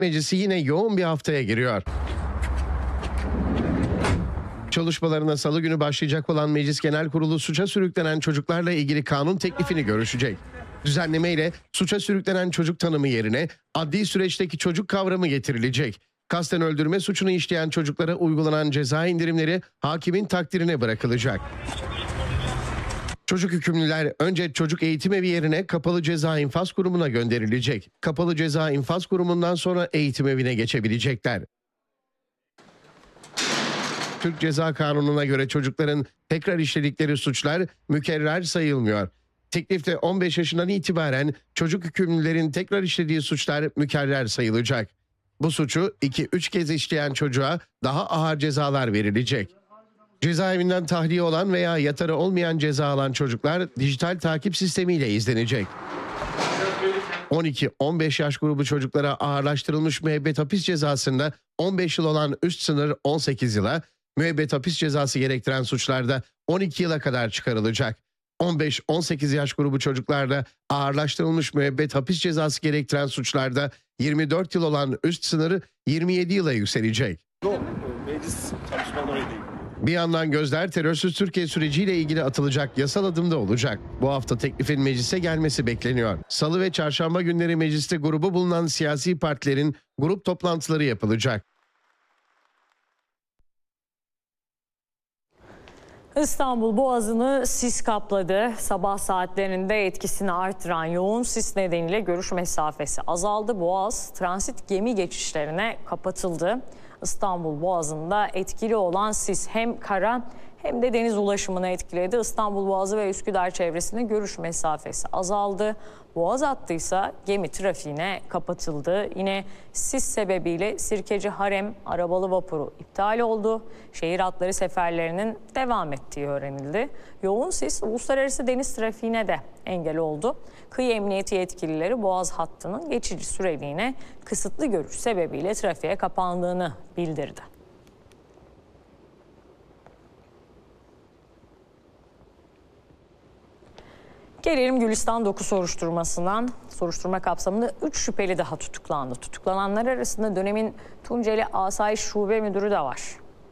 Meclisi yine yoğun bir haftaya giriyor. Çalışmalarına Salı günü başlayacak olan Meclis Genel Kurulu suça sürüklenen çocuklarla ilgili kanun teklifini görüşecek. Düzenlemeyle suça sürüklenen çocuk tanımı yerine adli süreçteki çocuk kavramı getirilecek. Kasten öldürme suçunu işleyen çocuklara uygulanan ceza indirimleri hakimin takdirine bırakılacak. Çocuk hükümlüler önce çocuk eğitim evi yerine kapalı ceza infaz kurumuna gönderilecek. Kapalı ceza infaz kurumundan sonra eğitim evine geçebilecekler. Türk Ceza Kanunu'na göre çocukların tekrar işledikleri suçlar mükerrer sayılmıyor. Teklifte 15 yaşından itibaren çocuk hükümlülerin tekrar işlediği suçlar mükerrer sayılacak. Bu suçu 2-3 kez işleyen çocuğa daha ağır cezalar verilecek. Cezaevinden tahliye olan veya yatarı olmayan ceza alan çocuklar dijital takip sistemiyle izlenecek. 12-15 yaş grubu çocuklara ağırlaştırılmış müebbet hapis cezasında 15 yıl olan üst sınır 18 yıla, müebbet hapis cezası gerektiren suçlarda 12 yıla kadar çıkarılacak. 15-18 yaş grubu çocuklarda ağırlaştırılmış müebbet hapis cezası gerektiren suçlarda 24 yıl olan üst sınırı 27 yıla yükselecek. Meclis çalışmalarıyla ilgili. Bir yandan gözler terörsüz Türkiye süreciyle ilgili atılacak yasal adımda olacak. Bu hafta teklifin meclise gelmesi bekleniyor. Salı ve çarşamba günleri mecliste grubu bulunan siyasi partilerin grup toplantıları yapılacak. İstanbul Boğazı'nı sis kapladı. Sabah saatlerinde etkisini artıran yoğun sis nedeniyle görüş mesafesi azaldı. Boğaz transit gemi geçişlerine kapatıldı. İstanbul Boğazı'nda etkili olan sis hem kara hem de deniz ulaşımını etkiledi. İstanbul Boğazı ve Üsküdar çevresinde görüş mesafesi azaldı. Boğaz hattıysa gemi trafiğine kapatıldı. Yine sis sebebiyle Sirkeci Harem arabalı vapuru iptal oldu. Şehir hatları seferlerinin devam ettiği öğrenildi. Yoğun sis uluslararası deniz trafiğine de engel oldu. Kıyı emniyeti yetkilileri Boğaz hattının geçici süreliğine kısıtlı görüş sebebiyle trafiğe kapandığını bildirdi. Gelelim Gülistan 9 soruşturmasından. Soruşturma kapsamında 3 şüpheli daha tutuklandı. Tutuklananlar arasında dönemin Tunceli Asayiş Şube Müdürü de var.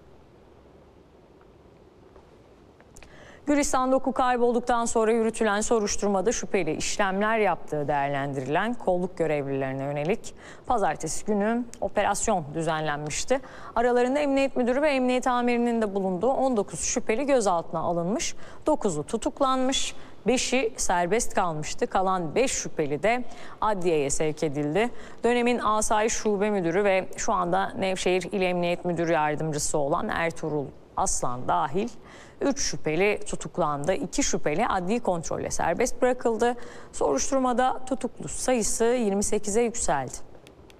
Gülistan 9 kaybolduktan sonra yürütülen soruşturmada şüpheli işlemler yaptığı değerlendirilen kolluk görevlilerine yönelik pazartesi günü operasyon düzenlenmişti. Aralarında emniyet müdürü ve emniyet amirinin de bulunduğu 19 şüpheli gözaltına alınmış, 9'u tutuklanmış. 5'i serbest kalmıştı. Kalan 5 şüpheli de adliyeye sevk edildi. Dönemin Asayiş Şube Müdürü ve şu anda Nevşehir İl Emniyet Müdürü Yardımcısı olan Ertuğrul Aslan dahil 3 şüpheli tutuklandı. 2 şüpheli adli kontrolle serbest bırakıldı. Soruşturmada tutuklu sayısı 28'e yükseldi.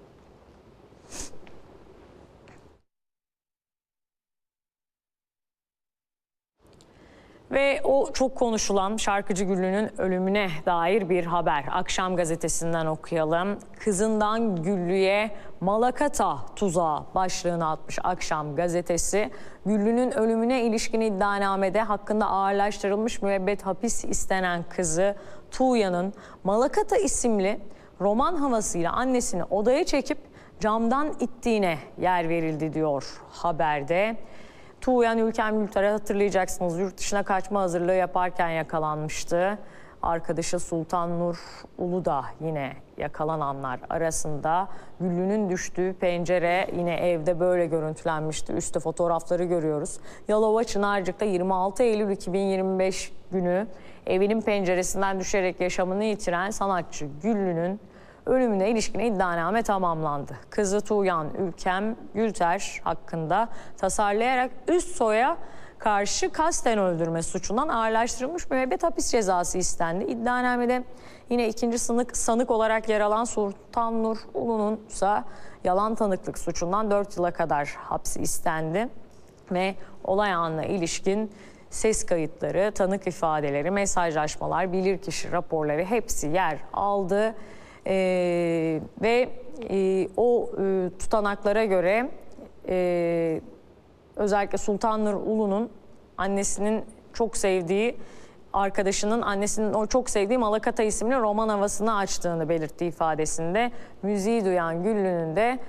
Ve o çok konuşulan şarkıcı Güllü'nün ölümüne dair bir haber. Akşam gazetesinden okuyalım. Kızından Güllü'ye Malakata tuzağı başlığını atmış Akşam gazetesi. Güllü'nün ölümüne ilişkin iddianamede hakkında ağırlaştırılmış müebbet hapis istenen kızı Tuğya'nın Malakata isimli roman havasıyla annesini odaya çekip camdan ittiğine yer verildi diyor haberde. Tuğyan Ülkem Gülter'e hatırlayacaksınız, yurt dışına kaçma hazırlığı yaparken yakalanmıştı. Arkadaşı Sultan Nur Uludağ yine yakalananlar arasında. Güllü'nün düştüğü pencere yine evde böyle görüntülenmişti. Üstte fotoğrafları görüyoruz. Yalova Çınarcık'ta 26 Eylül 2025 günü evinin penceresinden düşerek yaşamını yitiren sanatçı Güllü'nün ölümüne ilişkin iddianame tamamlandı. Kızı Tuğyan Ülkem Gülter hakkında tasarlayarak üst soya karşı kasten öldürme suçundan ağırlaştırılmış müebbet hapis cezası istendi. İddianamede yine ikinci sanık olarak yer alan Sultan Nur Ulu'nun ise yalan tanıklık suçundan 4 yıla kadar hapsi istendi. Ve olay anına ilişkin ses kayıtları, tanık ifadeleri, mesajlaşmalar, bilirkişi raporları hepsi yer aldı. O tutanaklara göre özellikle Sultan Nur Ulu'nun annesinin çok sevdiği arkadaşının annesinin o çok sevdiği Malakata isimli roman havasını açtığını belirtti ifadesinde. Müziği duyan Güllü'nün de